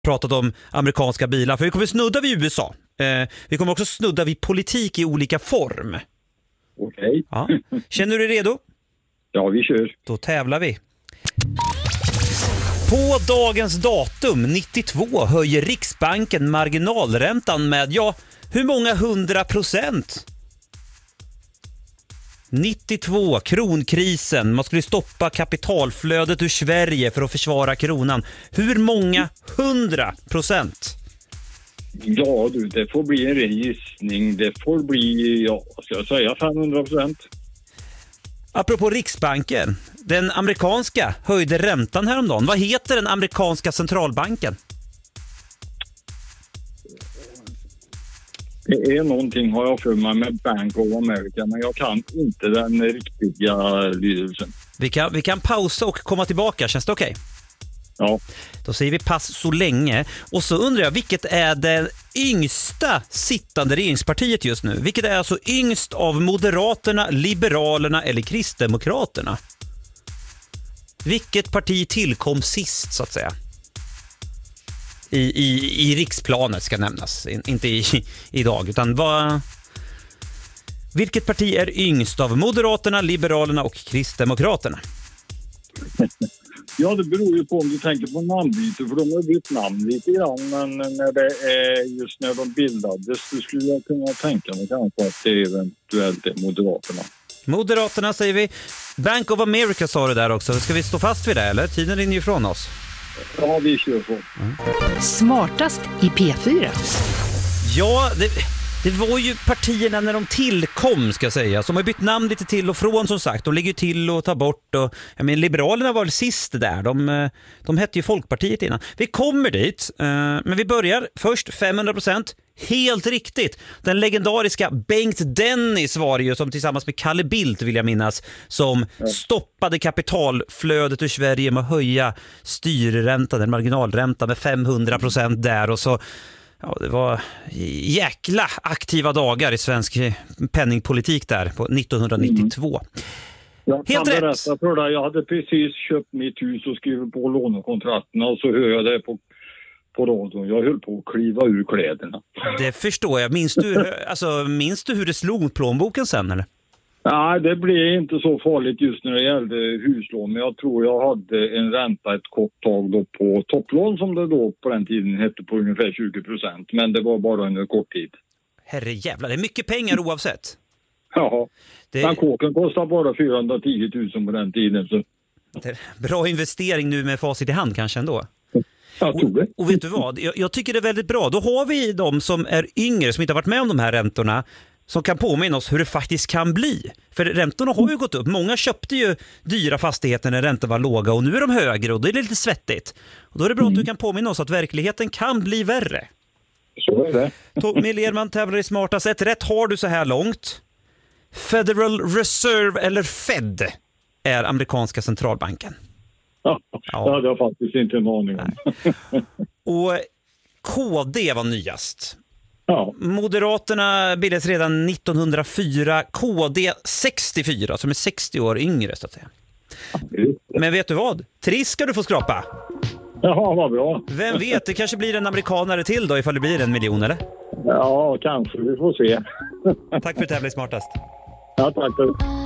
pratat om amerikanska bilar. För vi kommer snudda vid USA. Vi kommer också snudda vid politik i olika form. Okej. Ja. Känner du dig redo? Ja, vi kör. Då tävlar vi. På dagens datum 92 höjer Riksbanken marginalräntan med, hur många 100%? 92, kronkrisen. Man skulle stoppa kapitalflödet ur Sverige för att försvara kronan. Hur många 100%? Ja du, det får bli en ren gissning. Det får bli, ska jag säga 500%. Apropå Riksbanken. Den amerikanska höjde räntan häromdagen. Vad heter den amerikanska centralbanken? Det är någonting, har jag för mig, med Bank of America, men jag kan inte den riktiga lydelsen. Vi kan pausa och komma tillbaka, känns det okej? Ja. Då säger vi pass så länge. Och så undrar jag, vilket är det yngsta sittande regeringspartiet just nu? Vilket är alltså yngst av Moderaterna, Liberalerna eller Kristdemokraterna? Vilket parti tillkom sist, så att säga? I riksplanet ska nämnas, inte idag, utan vilket parti är yngst av Moderaterna, Liberalerna och Kristdemokraterna? Ja, det beror ju på om du tänker på namnbyte, för de har bytt namn lite grann, men när det är just när de bildades, så skulle jag kunna tänka mig kanske att det eventuellt är Moderaterna. Moderaterna säger vi. Bank of America sa det där också. Ska vi stå fast vid det, eller? Tiden rinner ju ifrån oss. Ja, vi kör på. Smartast i P4. Ja, det var ju partierna när de tillkom, ska jag säga. Som har bytt namn lite till och från, som sagt. De ligger ju till och tar bort. Och, Liberalerna var väl sist där. De hette ju Folkpartiet innan. Vi kommer dit, men vi börjar först 500%. Helt riktigt. Den legendariska Bengt Dennis var det ju, som tillsammans med Kalle Bildt, vill jag minnas, som stoppade kapitalflödet ur Sverige med att höja styrräntan, den marginalräntan med 500% där, och så det var jäkla aktiva dagar i svensk penningpolitik där på 1992. Jag kan Helt rätt. berätta för dig, jag hade precis köpt mitt hus och skrivit på lånekontrakten, och så hör jag det på radion. Jag höll på att kliva ur kläderna. Det förstår jag. Minns du hur det slog mot plånboken sen, eller? Nej, det blev inte så farligt just när det gällde huslån. Men jag tror jag hade en ränta ett kort tag då på topplån, som det då på den tiden hette, på ungefär 20%. Men det var bara under kort tid. Herre jävlar, det är mycket pengar oavsett. Ja, men kåken kostade bara 410 000 på den tiden. Så. Bra investering nu med facit i hand kanske ändå. Och vet du vad? Jag tycker det är väldigt bra. Då har vi de som är yngre, som inte har varit med om de här räntorna, som kan påminna oss hur det faktiskt kan bli. För räntorna har ju gått upp. Många köpte ju dyra fastigheter när räntor var låga, och nu är de högre, och det är lite svettigt. Och då är det bra att du kan påminna oss att verkligheten kan bli värre. Så är det. Tommy Lerman tävlar i Smartast. Ett rätt har du så här långt. Federal Reserve, eller Fed, är amerikanska centralbanken. Ja, det hade jag faktiskt inte en aning om. Och KD var nyast. Ja. Moderaterna bildades redan 1904, KD 64, som är 60 år yngre, så att säga. Men vet du vad? Triss ska du få skrapa. Jaha, vad bra. Vem vet, det kanske blir en amerikanare till då, ifall det blir 1 miljon, eller? Ja, kanske. Vi får se. Tack för tävling Smartast. Ja, tack.